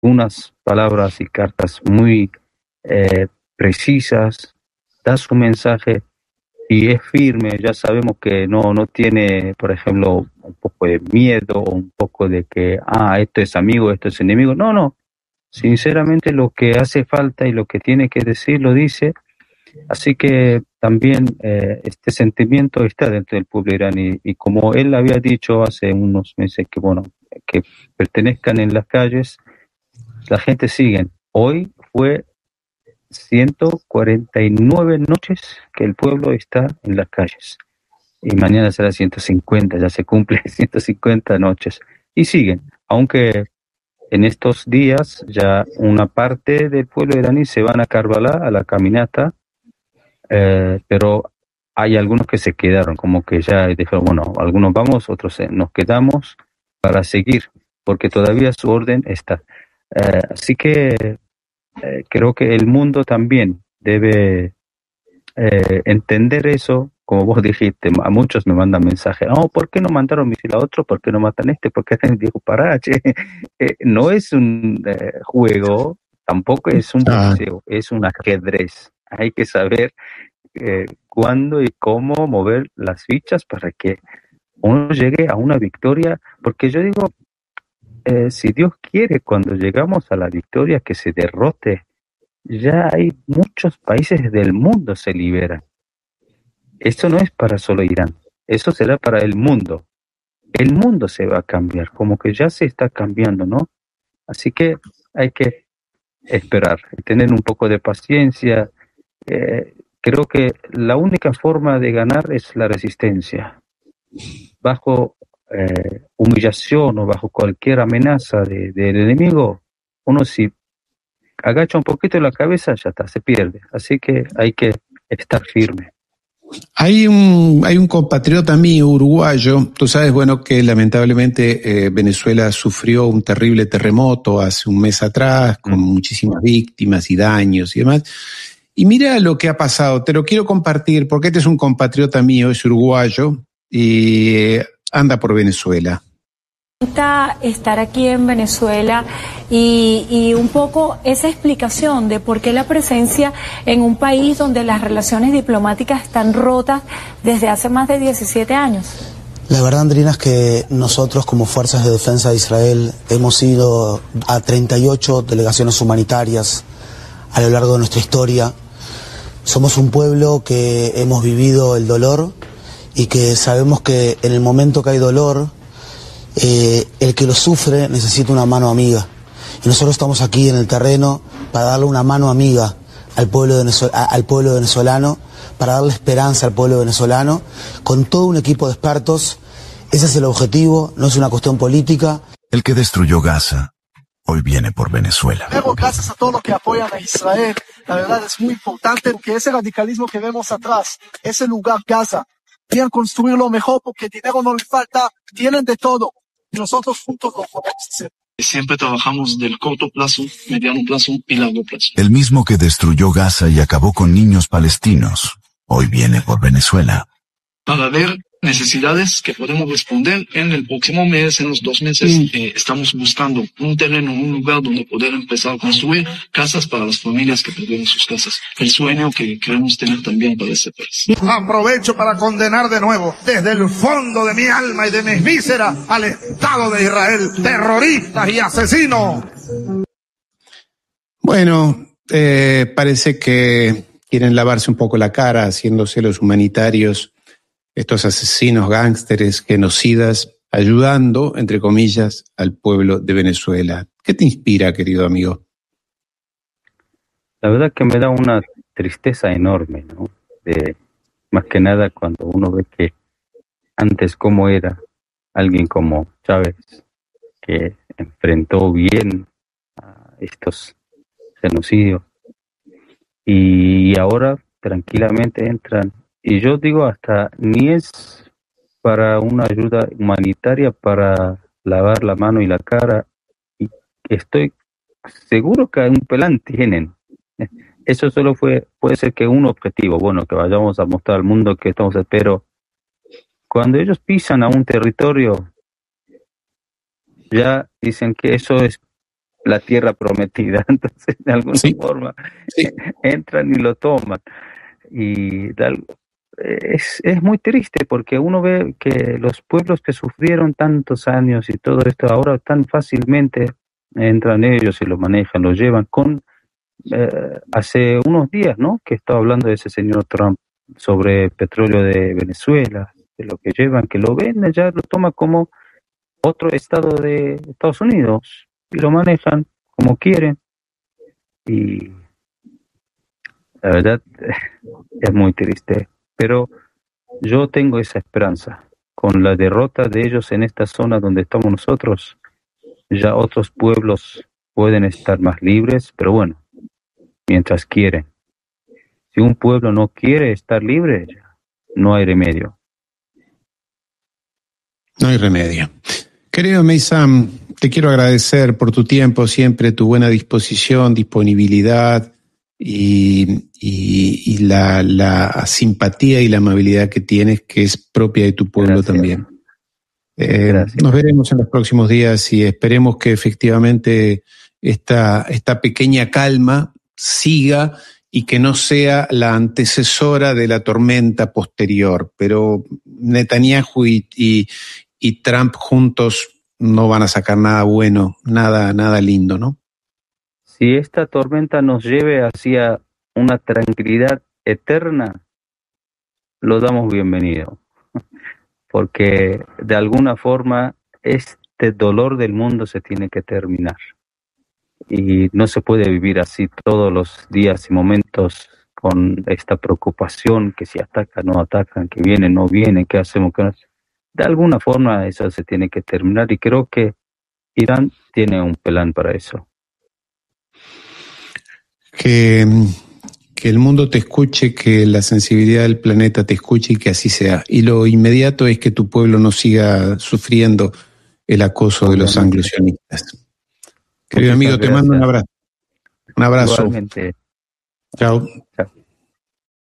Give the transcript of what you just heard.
unas palabras y cartas muy precisas, da su mensaje y es firme. Ya sabemos que no tiene, por ejemplo, un poco de miedo o un poco de que, esto es amigo, esto es enemigo. No. Sinceramente lo que hace falta y lo que tiene que decir lo dice. Así que también este sentimiento está dentro del pueblo iraní y como él había dicho hace unos meses que pertenezcan en las calles, la gente sigue. Hoy fue 149 noches que el pueblo está en las calles y mañana será 150, ya se cumple 150 noches y siguen, aunque en estos días ya una parte del pueblo iraní se van a Karbala a la caminata. Pero hay algunos que se quedaron, como que ya dijeron, bueno, algunos vamos, otros nos quedamos para seguir, porque todavía su orden está. Así que creo que el mundo también debe entender eso, como vos dijiste. A muchos me mandan mensajes, ¿por qué no mandaron misil a otro? ¿Por qué no matan a este? ¿Por qué dijo pará, che? No es un juego, tampoco es un boxeo, es un ajedrez. Hay que saber cuándo y cómo mover las fichas para que uno llegue a una victoria, porque yo digo, si Dios quiere, cuando llegamos a la victoria, que se derrote, ya hay muchos países del mundo se liberan. Esto no es para solo Irán, eso será para el mundo. El mundo se va a cambiar, como que ya se está cambiando, ¿no? Así que hay que esperar, tener un poco de paciencia. Creo que la única forma de ganar es la resistencia. Bajo humillación o bajo cualquier amenaza del enemigo, uno si agacha un poquito la cabeza, ya está, se pierde. Así que hay que estar firme. Hay un compatriota mío, uruguayo, tú sabes, bueno, que lamentablemente Venezuela sufrió un terrible terremoto hace un mes atrás, con muchísimas víctimas y daños y demás. Y mira lo que ha pasado, te lo quiero compartir, porque este es un compatriota mío, es uruguayo, y anda por Venezuela. Estar aquí en Venezuela y un poco esa explicación de por qué la presencia en un país donde las relaciones diplomáticas están rotas desde hace más de 17 años. La verdad, Andrina, es que nosotros como Fuerzas de Defensa de Israel hemos ido a 38 delegaciones humanitarias a lo largo de nuestra historia. Somos un pueblo que hemos vivido el dolor y que sabemos que en el momento que hay dolor, el que lo sufre necesita una mano amiga. Y nosotros estamos aquí en el terreno para darle una mano amiga al pueblo venezolano, para darle esperanza al pueblo venezolano, con todo un equipo de expertos. Ese es el objetivo, no es una cuestión política. El que destruyó Gaza hoy viene por Venezuela. Gracias a todos los que apoyan a Israel. La verdad es muy importante porque ese radicalismo que vemos atrás, ese lugar Gaza, quieren construirlo mejor porque dinero no les falta, tienen de todo. Y nosotros juntos lo podemos hacer. Siempre trabajamos del corto plazo, mediano plazo y largo plazo. El mismo que destruyó Gaza y acabó con niños palestinos, hoy viene por Venezuela. Para ver necesidades que podemos responder en el próximo mes, en los 2 meses, estamos buscando un terreno, un lugar donde poder empezar a construir casas para las familias que perdieron sus casas. El sueño que queremos tener también para este país. Aprovecho para condenar de nuevo, desde el fondo de mi alma y de mis vísceras, al Estado de Israel, terroristas y asesinos. Bueno, parece que quieren lavarse un poco la cara haciéndose los humanitarios, estos asesinos, gángsteres, genocidas, ayudando, entre comillas, al pueblo de Venezuela. ¿Qué te inspira, querido amigo? La verdad que me da una tristeza enorme, ¿no? Más que nada cuando uno ve que antes cómo era alguien como Chávez, que enfrentó bien a estos genocidios, y ahora tranquilamente entran. Y yo digo, hasta ni es para una ayuda humanitaria para lavar la mano y la cara. Y estoy seguro que un plan tienen. Eso solo puede ser que un objetivo, bueno, que vayamos a mostrar al mundo que estamos, pero cuando ellos pisan a un territorio, ya dicen que eso es la tierra prometida. Entonces, de alguna forma, entran y lo toman. Y es muy triste porque uno ve que los pueblos que sufrieron tantos años y todo esto ahora tan fácilmente entran ellos y lo manejan, lo llevan. Hace unos días, ¿no?, que estaba hablando de ese señor Trump sobre petróleo de Venezuela, de lo que llevan, que lo venden, ya lo toma como otro estado de Estados Unidos y lo manejan como quieren. Y la verdad es muy triste, pero yo tengo esa esperanza. Con la derrota de ellos en esta zona donde estamos nosotros, ya otros pueblos pueden estar más libres, pero bueno, mientras quieren. Si un pueblo no quiere estar libre, no hay remedio. No hay remedio. Querido Meysam, te quiero agradecer por tu tiempo, siempre tu buena disposición, disponibilidad y la simpatía y la amabilidad que tienes, que es propia de tu pueblo. Gracias. También. Nos veremos en los próximos días y esperemos que efectivamente esta pequeña calma siga y que no sea la antecesora de la tormenta posterior. Pero Netanyahu y Trump juntos no van a sacar nada bueno, nada lindo, ¿no? Si esta tormenta nos lleve hacia una tranquilidad eterna, lo damos bienvenido, porque de alguna forma este dolor del mundo se tiene que terminar y no se puede vivir así todos los días y momentos con esta preocupación que si atacan, no atacan, que vienen, no vienen, qué hacemos, qué no hacemos. De alguna forma eso se tiene que terminar y creo que Irán tiene un plan para eso. Que el mundo te escuche, que la sensibilidad del planeta te escuche y que así sea. Y lo inmediato es que tu pueblo no siga sufriendo el acoso de los anglosionistas. Querido amigo, te mando un abrazo. Un abrazo. Igualmente. Chao. Chao.